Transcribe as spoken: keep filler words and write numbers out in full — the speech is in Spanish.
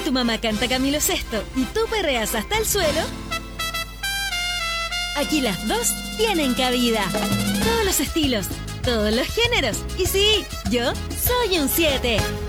tu mamá canta Camilo Sesto y tú perreas hasta el suelo, aquí las dos tienen cabida. Todos los estilos, todos los géneros. Y sí, yo soy un siete.